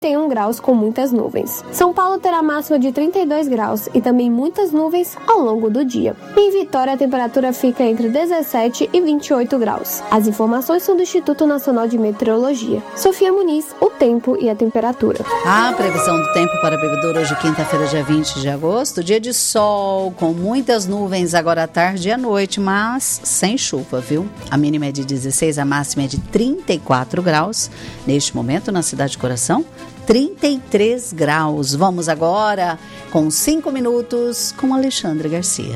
31 graus com muitas nuvens. São Paulo terá máxima de 32 graus e também muitas nuvens ao longo do dia. Em Vitória, a temperatura fica entre 17 e 28 graus. As informações são do Instituto Nacional de Meteorologia. Sofia Muniz, o tempo e a temperatura. A previsão do tempo para Bebedouro hoje, quinta-feira, dia 20 de agosto. Dia de sol, com muitas nuvens agora à tarde e à noite, mas sem chuva, viu? A mínima é de 16, a máxima é de 34 graus. Neste momento, na Cidade de Coração, 33 graus. Vamos agora com 5 minutos com Alexandre Garcia.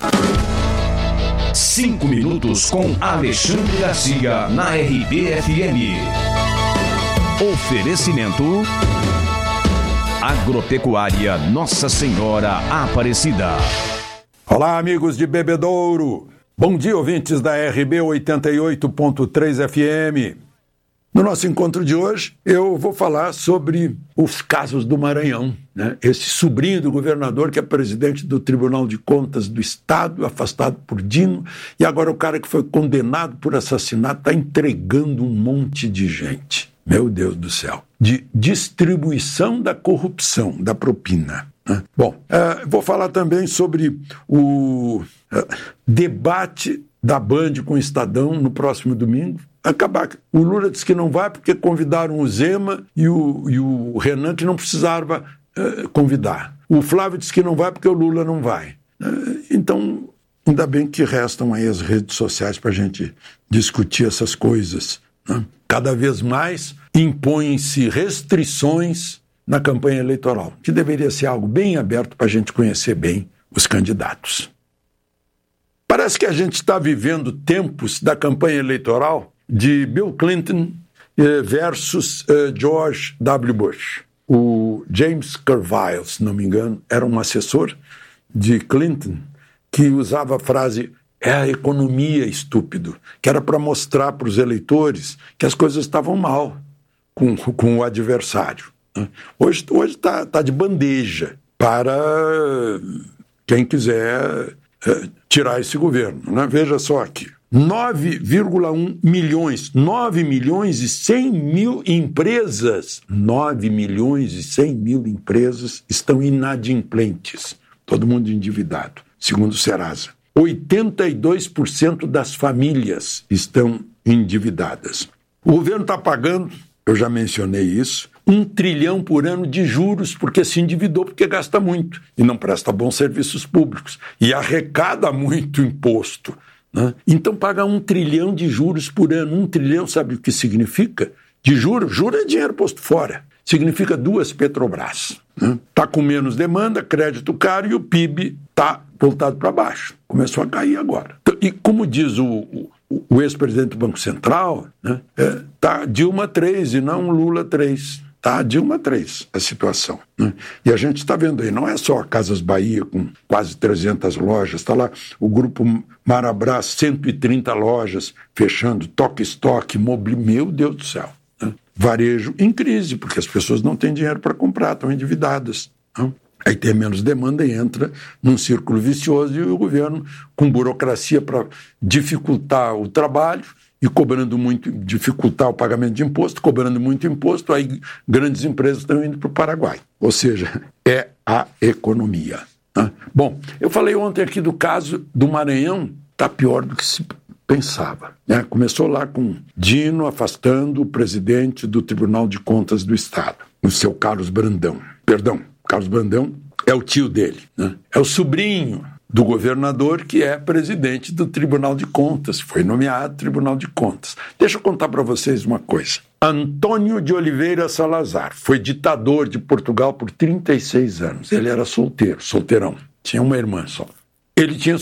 5 minutos com Alexandre Garcia na RBFM. Oferecimento Agropecuária Nossa Senhora Aparecida. Olá, amigos de Bebedouro. Bom dia, ouvintes da RB 88.3 FM. No nosso encontro de hoje, eu vou falar sobre os casos do Maranhão, né? Esse sobrinho do governador que é presidente do Tribunal de Contas do Estado, afastado por Dino, e agora o cara que foi condenado por assassinato está entregando um monte de gente. Meu Deus do céu. De distribuição da corrupção, da propina. Né? Bom, vou falar também sobre o debate da Band com o Estadão no próximo domingo. Acabar. O Lula disse que não vai porque convidaram o Zema e o Renan, que não precisava convidar. O Flávio disse que não vai porque o Lula não vai. Então, ainda bem que restam aí as redes sociais para a gente discutir essas coisas. Né? Cada vez mais impõem-se restrições na campanha eleitoral, que deveria ser algo bem aberto para a gente conhecer bem os candidatos. Parece que a gente está vivendo tempos da campanha eleitoral de Bill Clinton versus George W. Bush. O James Carville, se não me engano, era um assessor de Clinton que usava a frase "é a economia, estúpido", que era para mostrar para os eleitores que as coisas estavam mal com o adversário. Hoje tá de bandeja para quem quiser tirar esse governo. Né? Veja só aqui. 9,1 milhões, 9 milhões e 100 mil empresas, 9 milhões e 100 mil empresas estão inadimplentes, todo mundo endividado, segundo o Serasa. 82% das famílias estão endividadas. O governo está pagando, eu já mencionei isso, 1 trilhão por ano de juros, porque se endividou, porque gasta muito e não presta bons serviços públicos e arrecada muito imposto. Né? Então paga 1 trilhão de juros por ano. 1 trilhão, sabe o que significa? De juros, juro é dinheiro posto fora. Significa 2 Petrobras. Está com menos demanda, crédito caro e o PIB está voltado para baixo. Começou a cair agora. E como diz o ex-presidente do Banco Central, né, tá Dilma 3 e não Lula 3. Tá Dilma 3 a situação. Né? E a gente está vendo aí, não é só a Casas Bahia com quase 300 lojas, está lá o grupo Marabras, 130 lojas fechando, toque-estoque, meu Deus do céu. Né? Varejo em crise, porque as pessoas não têm dinheiro para comprar, estão endividadas. Né? Aí tem menos demanda e entra num círculo vicioso e o governo com burocracia para dificultar o trabalho e cobrando muito, dificultar o pagamento de imposto, cobrando muito imposto, aí grandes empresas estão indo para o Paraguai. Ou seja, é a economia. Né? Bom, eu falei ontem aqui do caso do Maranhão, está pior do que se pensava. Né? Começou lá com Dino afastando o presidente do Tribunal de Contas do Estado, o seu Carlos Brandão. Carlos Brandão é o tio dele, né? É o sobrinho do governador que é presidente do Tribunal de Contas, foi nomeado Tribunal de Contas. Deixa eu contar para vocês uma coisa. Antônio de Oliveira Salazar foi ditador de Portugal por 36 anos. Ele era solteirão, tinha uma irmã só. Ele tinha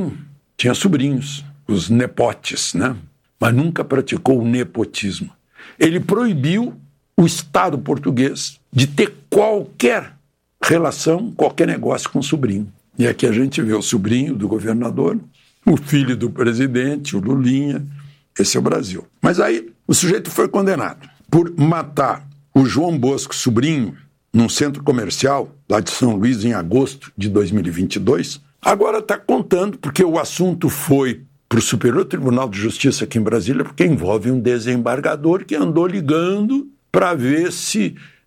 sobrinhos, os nepotes, né? Mas nunca praticou o nepotismo. Ele proibiu o Estado português de ter qualquer relação, qualquer negócio com o sobrinho. E aqui a gente vê o sobrinho do governador, o filho do presidente, o Lulinha. Esse é o Brasil. Mas aí o sujeito foi condenado por matar o João Bosco sobrinho num centro comercial lá de São Luís em agosto de 2022. Agora está contando, porque o assunto foi para o Superior Tribunal de Justiça aqui em Brasília, porque envolve um desembargador que andou ligando para ver se